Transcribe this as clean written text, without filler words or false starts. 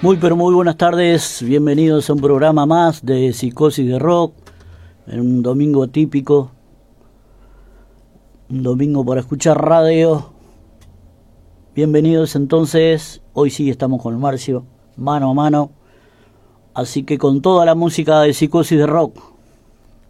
Muy pero muy buenas tardes, bienvenidos a un programa más de Psicosis de Rock, en un domingo típico, un domingo para escuchar radio. Bienvenidos entonces, hoy sí estamos con Marcio, mano a mano, así que con toda la música de Psicosis de Rock.